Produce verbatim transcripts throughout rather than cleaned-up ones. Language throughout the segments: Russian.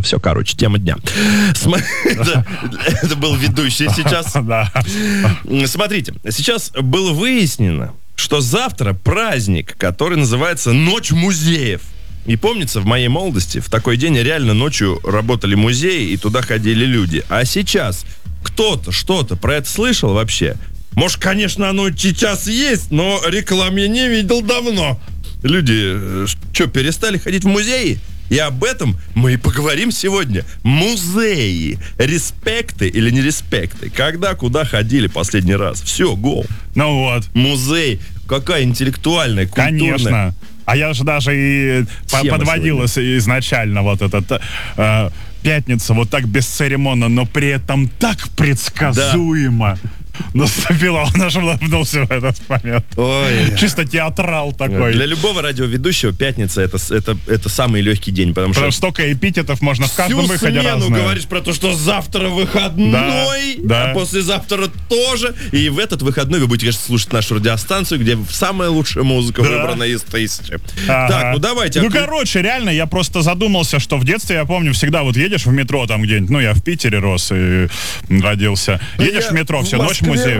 Все, короче, тема дня. Это был ведущий сейчас. Смотрите, сейчас было выяснено, что завтра праздник, который называется «Ночь музеев». И помнится, в моей молодости в такой день реально ночью работали музеи, и туда ходили люди. А сейчас кто-то что-то про это слышал вообще? Может, конечно, оно сейчас есть, но рекламы я не видел давно. Люди, что, перестали ходить в музеи? И об этом мы и поговорим сегодня. Музеи. Респекты или не респекты? Когда, куда ходили последний раз? Все, гол. Ну вот. Музей. Какая интеллектуальная, культурная. Конечно. А я же даже и Тема подводил сегодня. изначально вот этот... Э, пятница вот так бесцеремонно, но при этом так предсказуемо. Да. Наступила, он аж улыбнулся в этот момент. Ой. Чисто театрал такой. Для любого радиоведущего пятница это, это, это самый легкий день, потому, потому что столько эпитетов можно в каждом выходе разное. Всю смену говоришь про то, что завтра выходной, да, а да. послезавтра тоже. И в этот выходной вы будете, конечно, слушать нашу радиостанцию, где самая лучшая музыка да. выбрана из тысячи. Ага. Так, ну давайте. Ну, оклю... короче, реально, я просто задумался, что в детстве, я помню, всегда вот едешь в метро там где-нибудь, ну, я в Питере рос и родился. Едешь я в метро, все, в ночь музеев.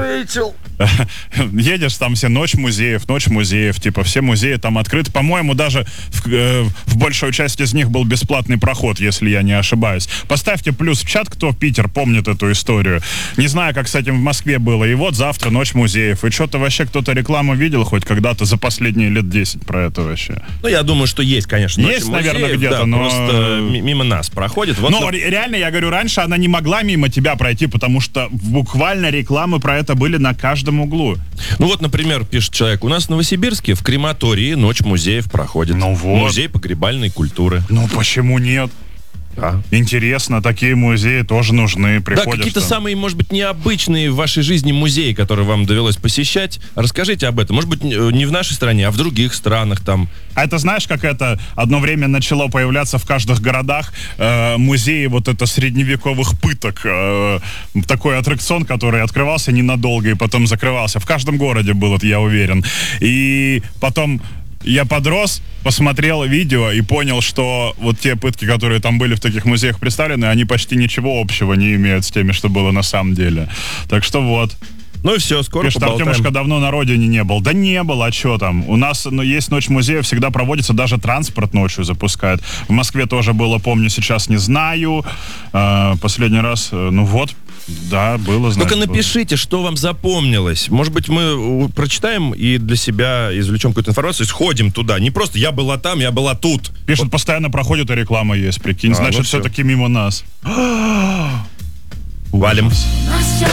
Едешь, там все ночь музеев, ночь музеев, типа все музеи там открыты. По-моему, даже в, э, в большую часть из них был бесплатный проход, если я не ошибаюсь. Поставьте плюс в чат, кто Питер помнит эту историю. Не знаю, как с этим в Москве было. И вот завтра ночь музеев. И что-то вообще кто-то рекламу видел хоть когда-то за последние лет десять про это вообще? Ну, я думаю, что есть, конечно. Есть, музеев, наверное, где-то, да, но... просто мимо нас проходит. Вот но на... реально, я говорю, раньше она не могла мимо тебя пройти, потому что буквально рекламы про это были на каждом углу. Ну вот, например, пишет человек, у нас в Новосибирске в крематории ночь музеев проходит. Ну вот. Музей погребальной культуры. Ну почему нет? Да. Интересно, такие музеи тоже нужны. Да, какие-то там. самые, может быть, необычные в вашей жизни музеи, которые вам довелось посещать. Расскажите об этом. Может быть, не в нашей стране, а в других странах там. А это знаешь, как это одно время начало появляться в каждых городах э, музеи вот это средневековых пыток. Э, такой аттракцион, который открывался ненадолго и потом закрывался. В каждом городе был это, я уверен. И потом... Я подрос, посмотрел видео и понял, что вот те пытки, которые там были в таких музеях представлены, они почти ничего общего не имеют с теми, что было на самом деле. Так что вот. Ну и все, скоро Пишет, поболтаем. Артемушка давно на родине не был. Да не был, а что там? У нас ну, есть ночь музея, всегда проводится, даже транспорт ночью запускают. В Москве тоже было, помню, сейчас не знаю. Э, последний раз, э, ну вот, да, было, значит. Только напишите, что вам запомнилось. Может быть, мы прочитаем и для себя извлечем какую-то информацию, сходим туда. Не просто «я была там, я была тут». Пишут, вот. Постоянно проходит, и реклама есть, прикинь. А, значит, ну все-таки мимо нас. Валим.